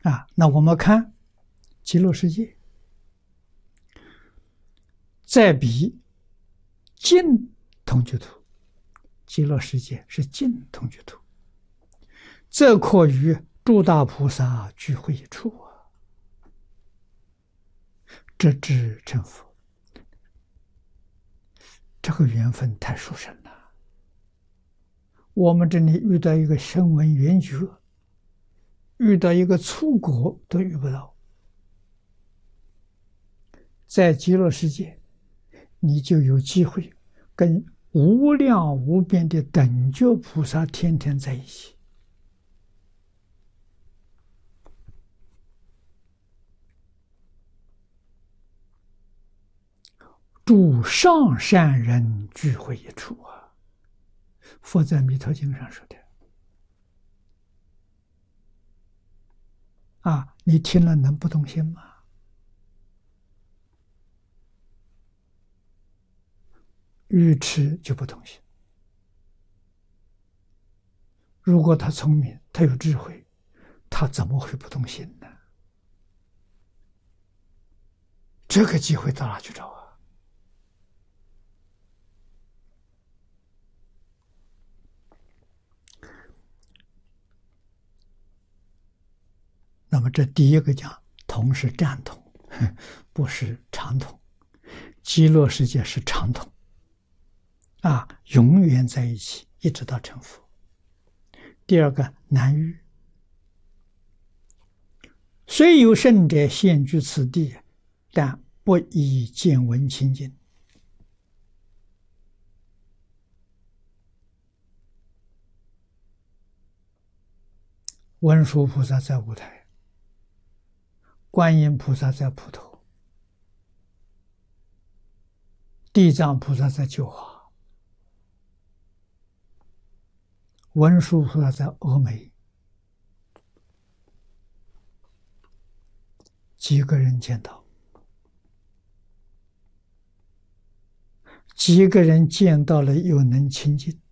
那我们看极乐世界，再比净同居土，极乐世界是净同居土，则可与诸大菩萨聚会一处这知成佛。这个缘分太殊胜了。我们这里遇到一个声闻缘觉，遇到一个粗果都遇不到。在极乐世界，你就有机会跟无量无边的等觉菩萨天天在一起。诸上善人聚会一处佛在《弥陀经》上说的你听了能不动心吗？愚痴就不动心。如果他聪明，他有智慧，他怎么会不动心呢？这个机会到哪去找那么这第一个讲同是暂同，不是长同。极乐世界是长同永远在一起，一直到成佛。第二个难遇，虽有圣者现居此地，但不以见闻亲近。文殊菩萨在五台，观音菩萨在普陀，地藏菩萨在救化，文殊菩萨在峨眉。几个人见到？几个人见到了又能亲近？